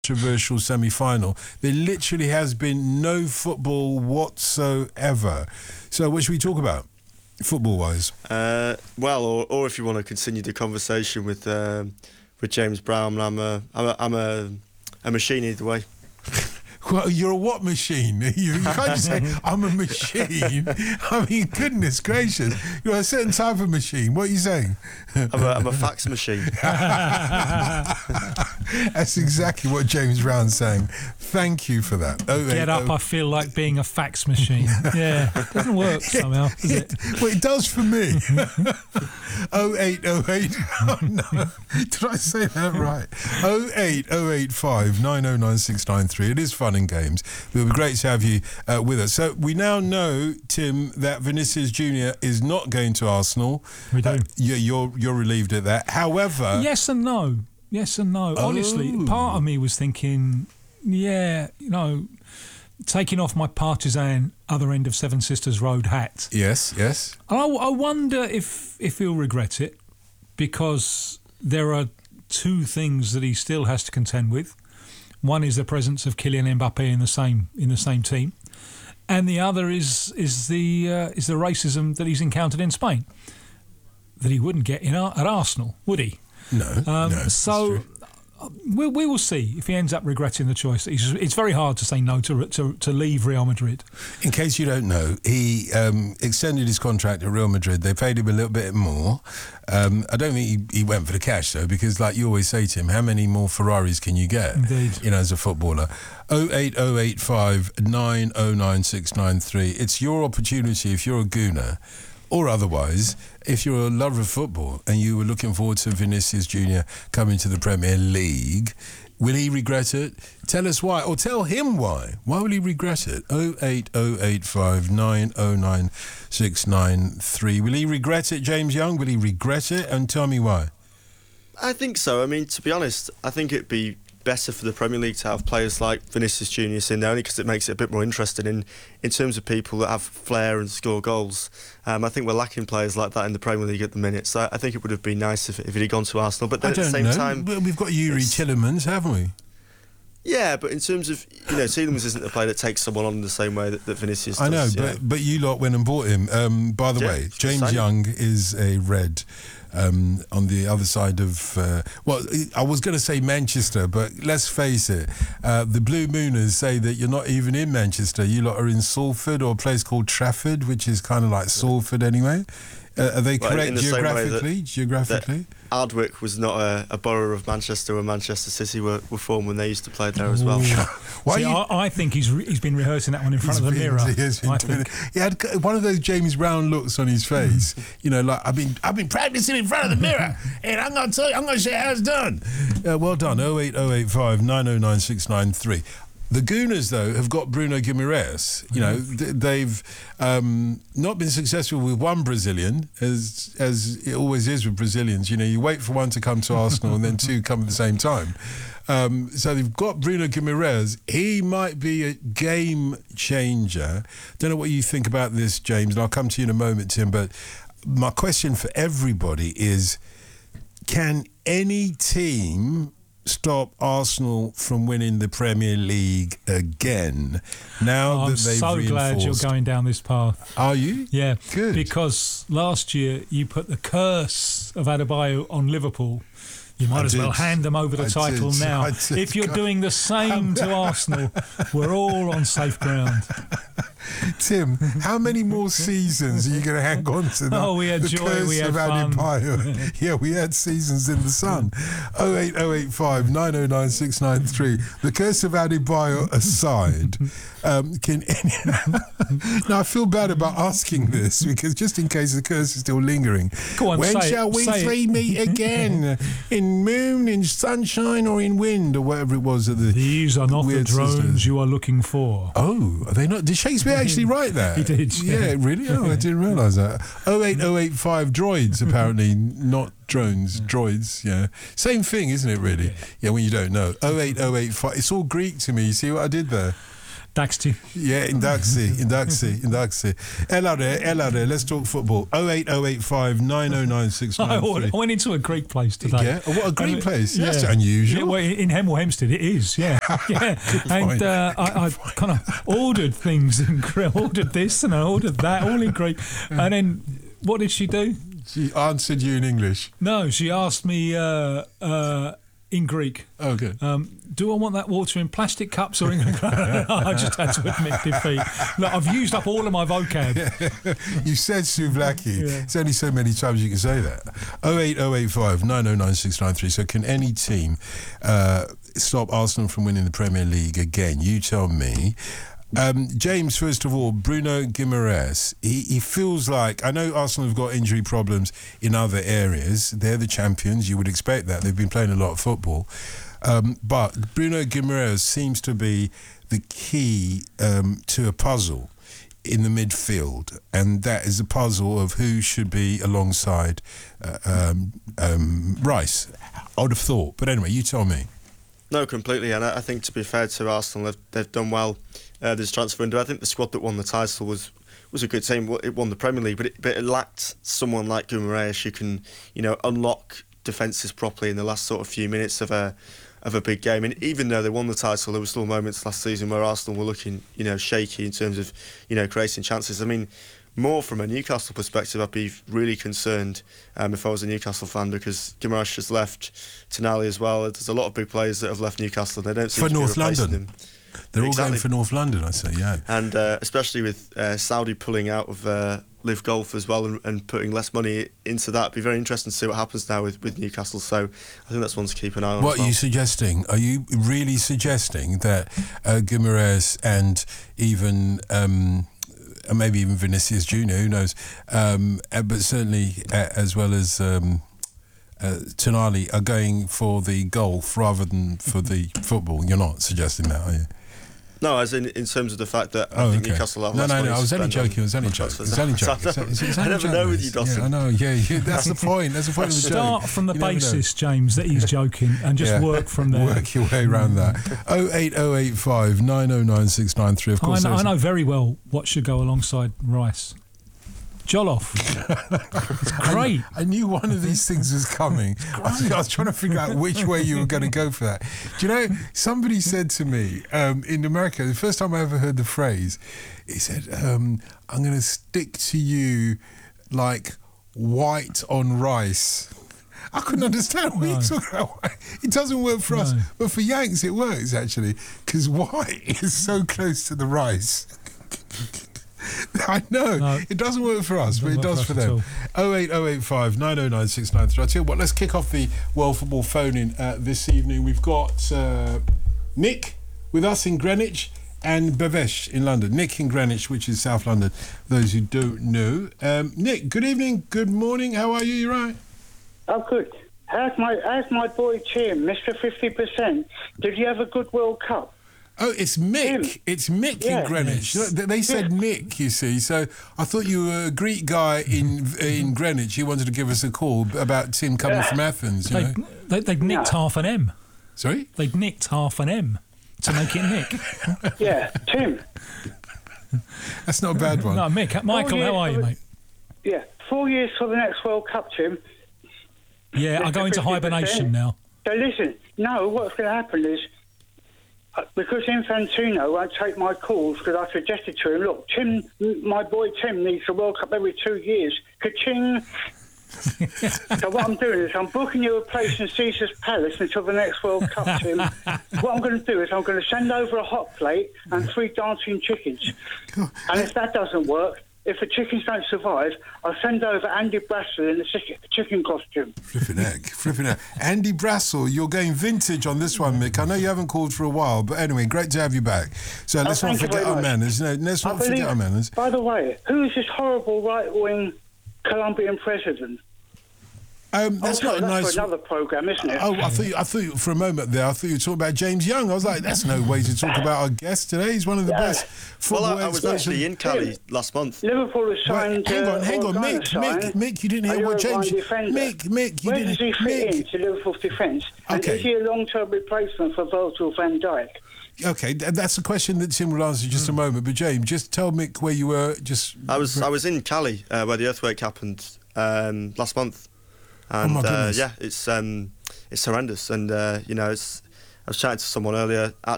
controversial semi-final. There literally has been no football whatsoever. So what should we talk about, football-wise? Or if you want to continue the conversation with James Brown, I'm a machine either way. Well, you're a what machine? You can't just say, I'm a machine. I mean, goodness gracious. You're a certain type of machine. What are you saying? I'm a fax machine. That's exactly what James Brown's saying. Thank you for that. Get up, I feel like being a fax machine. Yeah, it doesn't work somehow, does it? Well, it does for me. 0808. Oh, no. Did I say that right? 08085 909 It is fun and games. It would be great to have you with us. So we now know, Tim, that Vinicius Junior is not going to Arsenal. We do. You're relieved at that. However... Yes and no. Honestly, part of me was thinking, taking off my partisan other end of Seven Sisters Road hat. Yes. I wonder if he'll regret it, because there are two things that he still has to contend with. One is the presence of Kylian Mbappe in the same team, and the other is the racism that he's encountered in Spain that he wouldn't get at Arsenal, would he? No. So we will see if he ends up regretting the choice. It's very hard to say no to leave Real Madrid. In case you don't know, he extended his contract at Real Madrid. They paid him a little bit more. I don't think he went for the cash, though, because like you always say to him, how many more Ferraris can you get? Indeed. As a footballer. 08085 909 693. It's your opportunity if you're a Gooner, or otherwise, if you're a lover of football and you were looking forward to Vinicius Junior coming to the Premier League, will he regret it? Tell us why, or tell him why. Why will he regret it? 08085 909 693. Will he regret it, James Young? Will he regret it? And tell me why. I think so. I mean, to be honest, I think it'd be better for the Premier League to have players like Vinicius Junior in there, only because it makes it a bit more interesting in terms of people that have flair and score goals. I think we're lacking players like that in the Premier League at the minute, so I think it would have been nice if he'd gone to Arsenal. But then at the same time, we've got Yuri Tillemans, haven't we? Yeah, but in terms of, Tillemans isn't a player that takes someone on in the same way that Vinicius does. I know, but you lot went and bought him. By the way, James Young is a red. On the other side of... I was going to say Manchester, but let's face it, the Blue Mooners say that you're not even in Manchester. You lot are in Salford, or a place called Trafford, which is kind of like Salford anyway. Are they correct geographically? Ardwick was not a borough of Manchester, where Manchester City were formed when they used to play there as well. I think he's been rehearsing that one in front of the mirror. He had one of those James Brown looks on his face. Like I've been practicing in front of the mirror, and I'm going to tell you, I'm going to show you how it's done. Well done. 08085 909 693. The Gooners, though, have got Bruno Guimaraes. They've not been successful with one Brazilian, as it always is with Brazilians. You wait for one to come to Arsenal and then two come at the same time. So they've got Bruno Guimaraes. He might be a game changer. Don't know what you think about this, James, and I'll come to you in a moment, Tim. But my question for everybody is, can any team stop Arsenal from winning the Premier League again now that they've reinforced? I'm so glad you're going down this path. Are you? Yeah. Good. Because last year you put the curse of Adebayo on Liverpool. You might as well hand them over the title now. If you're doing the same to Arsenal, we're all on safe ground. Tim, how many more seasons are you going to hang on to that? We had joy, we had fun. Yeah, we had seasons in the sun. 08085 909 693. The curse of Adebayo aside, now I feel bad about asking this, because just in case the curse is still lingering. Go on, when shall we three meet again? In moon, in sunshine, or in wind, or whatever it was. These are not the drones you are looking for. Oh, are they not? Did Shakespeare actually write that? He did. Yeah, really? Oh, I didn't realise that. 08085 droids, apparently, not drones, droids, yeah. Same thing, isn't it, really? Yeah, when you don't know. 08085. It's all Greek to me. You see what I did there? Daxty. Yeah, inductee. Hello there. Let's talk football. 08085 909 693. I went into a Greek place today. Yeah, what a Greek place. Yeah. That's unusual. Yeah, well, in Hemel Hempstead, it is. Yeah, yeah. And I kind of ordered things and ordered this and I ordered that, all in Greek. And then what did she do? She answered you in English. No, she asked me in Greek. Oh, good. Do I want that water in plastic cups or in... I just had to admit defeat. Look, I've used up all of my vocab. You said souvlaki. Yeah. It's only so many times you can say that. 08085 909 693. So can any team stop Arsenal from winning the Premier League again? You tell me. James, first of all, Bruno Guimaraes, he feels like, I know Arsenal have got injury problems in other areas. They're the champions. You would expect that. They've been playing a lot of football. But Bruno Guimaraes seems to be the key to a puzzle in the midfield. And that is a puzzle of who should be alongside Rice. I would have thought. But anyway, you tell me. No, completely. And I think, to be fair to Arsenal, they've done well this transfer window. I think the squad that won the title was a good team. It won the Premier League, but it lacked someone like Guimaraes who can, unlock defences properly in the last sort of few minutes of a big game. And even though they won the title, there were still moments last season where Arsenal were looking, shaky in terms of, creating chances. I mean, more from a Newcastle perspective, I'd be really concerned if I was a Newcastle fan, because Guimaraes has left, Tonali as well. There's a lot of big players that have left Newcastle. They don't seem to be replacing him. They're all going for North London, I say, yeah. And especially with Saudi pulling out of Live Golf as well and putting less money into that, it'd be very interesting to see what happens now with Newcastle. So I think that's one to keep an eye on. What are you suggesting? Are you really suggesting that Guimaraes and even... maybe even Vinicius Junior, who knows? But certainly, as well as Tonali, are going for the golf rather than for the football. You're not suggesting that, are you? No, as in terms of the fact that I think Newcastle have less money. No, I was only joking. I was only joking. I never know with you, Dawson. Yeah, I know. Yeah, that's the point. That's the point of the joke. Start from the basis, James, that he's joking, and just work from there. Work your way around that. 08085 909 693. Of course, I know very well what should go alongside Rice. Jollof. It's great. I knew one of these things was coming. I was trying to figure out which way you were going to go for that. Do you know, somebody said to me in America, the first time I ever heard the phrase, he said, I'm going to stick to you like white on rice. I couldn't understand what you're talking about. It doesn't work for us. But for Yanks, it works, actually, because white is so close to the rice. I know, it doesn't work for us, but it does for them. 08085 909 693. I'll tell you what, let's kick off the World Football phone-in this evening. We've got Nick with us in Greenwich and Bhavesh in London. Nick in Greenwich, which is South London, for those who don't know. Nick, good evening, good morning, how are you? You right? Oh, good. How's my boy Tim, Mr. 50%? Did he have a good World Cup? Oh, it's Mick. It's Mick in Greenwich. They said Mick, you see. So I thought you were a Greek guy in Greenwich. You wanted to give us a call about Tim coming from Athens. They'd nicked half an M. Sorry? They'd nicked half an M to make it Nick. Yeah, Tim. That's not a bad one. No, Mick. Michael, how are you, mate? Yeah, 4 years for the next World Cup, Tim. Yeah, I go into hibernation now. So listen, no, what's going to happen is, because Infantino won't take my calls, because I suggested to him, look, Tim, my boy Tim needs the World Cup every 2 years. Ka-ching! So what I'm doing is I'm booking you a place in Caesar's Palace until the next World Cup, Tim. What I'm going to do is I'm going to send over a hot plate and 3 dancing chickens. And if that doesn't work, if the chickens don't survive, I'll send over Andy Brassel in a chicken costume. Flipping egg. Andy Brassel, you're going vintage on this one, Mick. I know you haven't called for a while, but anyway, great to have you back. So let's not forget our manners. No, let's not forget our manners. By the way, who is this horrible right-wing Colombian president? That's not a nice. for another programme, isn't it? Oh, I thought for a moment there, I thought you were talking about James Young. I was like, that's no way to talk about our guest today. He's one of the best football Well, I was experts. actually in Cali last month. Liverpool has signed... hang on, Mick, you didn't hear what James... Mick, you Where does he didn't... fit into Liverpool's defence? And Okay. is he a long-term replacement for Virgil van Dijk? Okay, that's a question that Tim will answer in just a moment. But James, just tell Mick where you were. I was in Cali where the earthquake happened last month, and my goodness. it's horrendous. And I was chatting to someone earlier.